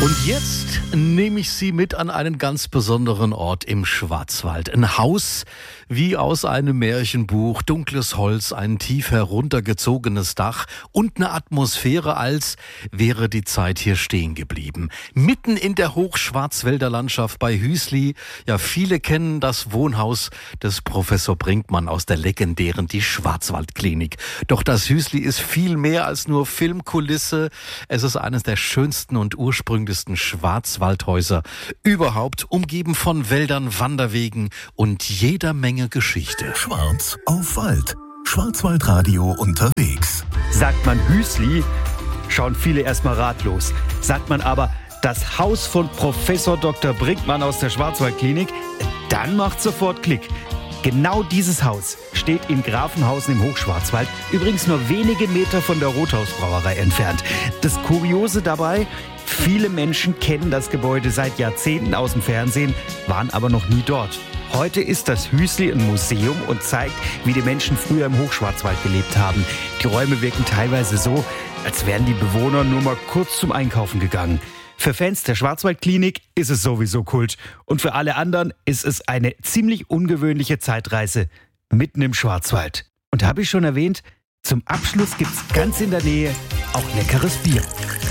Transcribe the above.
Und jetzt nehme ich Sie mit an einen ganz besonderen Ort im Schwarzwald. Ein Haus wie aus einem Märchenbuch, dunkles Holz, ein tief heruntergezogenes Dach und eine Atmosphäre, als wäre die Zeit hier stehen geblieben. Mitten in der Hochschwarzwälder Landschaft bei Hüsli. Ja, viele kennen das Wohnhaus des Professor Brinkmann aus der legendären Die Schwarzwaldklinik. Doch das Hüsli ist viel mehr als nur Filmkulisse. Es ist eines der schönsten und ursprünglichsten Schwarzwaldhäuser überhaupt, umgeben von Wäldern, Wanderwegen und jeder Menge Geschichte. Schwarz auf Wald. Schwarzwaldradio unterwegs. Sagt man Hüsli, schauen viele erstmal ratlos. Sagt man aber das Haus von Professor Dr. Brinkmann aus der Schwarzwaldklinik, dann macht sofort Klick. Genau dieses Haus steht in Grafenhausen im Hochschwarzwald, übrigens nur wenige Meter von der Rothausbrauerei entfernt. Das Kuriose dabei: viele Menschen kennen das Gebäude seit Jahrzehnten aus dem Fernsehen, waren aber noch nie dort. Heute ist das Hüsli ein Museum und zeigt, wie die Menschen früher im Hochschwarzwald gelebt haben. Die Räume wirken teilweise so, als wären die Bewohner nur mal kurz zum Einkaufen gegangen. Für Fans der Schwarzwaldklinik ist es sowieso Kult. Und für alle anderen ist es eine ziemlich ungewöhnliche Zeitreise mitten im Schwarzwald. Und habe ich schon erwähnt, zum Abschluss gibt's ganz in der Nähe auch leckeres Bier.